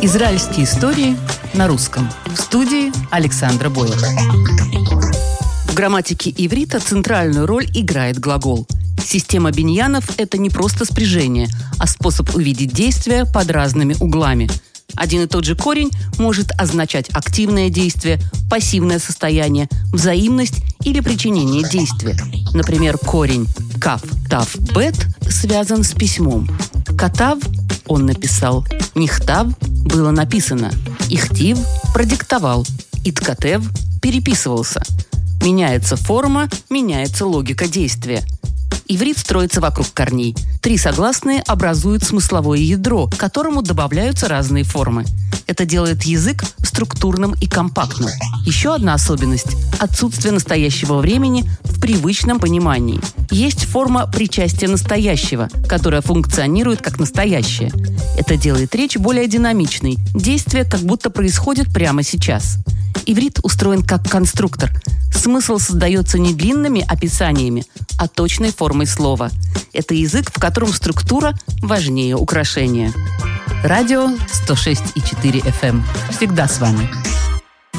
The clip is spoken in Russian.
Израильские истории на русском. В студии Александра Боева. В грамматике иврита центральную роль играет глагол. Система биньянов – это не просто спряжение, а способ увидеть действия под разными углами. Один и тот же корень может означать активное действие, пассивное состояние, взаимность или причинение действия. Например, корень «кав», «тав», «бет» связан с письмом. «Катав» – он написал, «нихтав» – было написано, «ихтив» – продиктовал, «иткатев» – переписывался. Меняется форма, меняется логика действия. Иврит строится вокруг корней. 3 согласные образуют смысловое ядро, к которому добавляются разные формы. Это делает язык структурным и компактным. Еще одна особенность – отсутствие настоящего времени в привычном понимании. Есть форма причастия настоящего, которая функционирует как настоящее. Это делает речь более динамичной. Действие как будто происходит прямо сейчас. Иврит устроен как конструктор. Смысл создается не длинными описаниями, а точной формой слова. Это язык, в котором структура важнее украшения. Радио 106,4 FM. Всегда с вами.